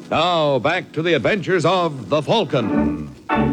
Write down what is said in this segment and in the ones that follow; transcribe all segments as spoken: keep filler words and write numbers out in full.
Now, back to the adventures of the Falcon.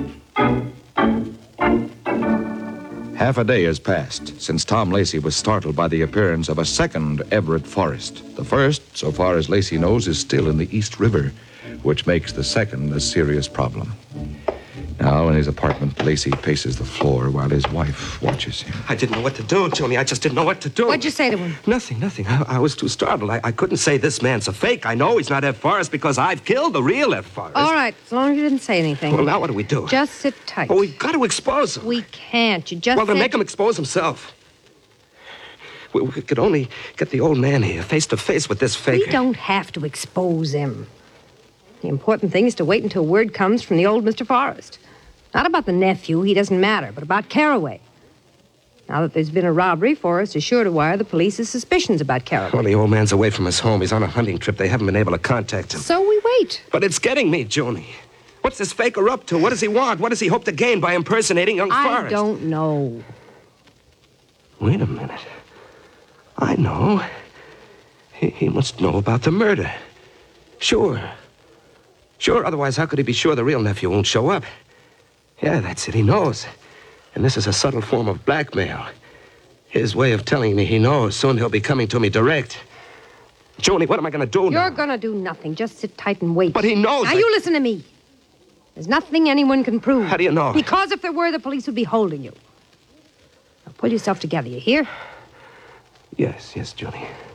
Half a day has passed since Tom Lacey was startled by the appearance of a second Everett Forrest. The first, so far as Lacey knows, is still in the East River, which makes the second a serious problem. Now, in his apartment, Lacey paces the floor while his wife watches him. I didn't know what to do, Joni. I just didn't know what to do. What'd you say to him? Nothing, nothing. I, I was too startled. I, I couldn't say this man's a fake. I know he's not Ed Forrest because I've killed the real Ed Forrest. All right, as long as you didn't say anything. Well, now what do we do? Just sit tight. Well, we've got to expose him. We can't. You just Well, then said... make him expose himself. We, we could only get the old man here face to face with this faker. We don't have to expose him. The important thing is to wait until word comes from the old Mister Forrest. Not about the nephew, he doesn't matter, but about Carraway. Now that there's been a robbery, Forrest is sure to wire the police his suspicions about Carraway. Well, the old man's away from his home. He's on a hunting trip. They haven't been able to contact him. So we wait. But it's getting me, Joni. What's this faker up to? What does he want? What does he hope to gain by impersonating young I Forrest? I don't know. Wait a minute. I know. He, he must know about the murder. Sure. Sure, otherwise how could he be sure the real nephew won't show up? Yeah, that's it. He knows. And this is a subtle form of blackmail. His way of telling me he knows. Soon he'll be coming to me direct. Joni, what am I going to do now? You're going to do nothing. Just sit tight and wait. But he knows. Now, I... you listen to me. There's nothing anyone can prove. How do you know? Because if there were, the police would be holding you. Now, pull yourself together, you hear? Yes, yes, Joni.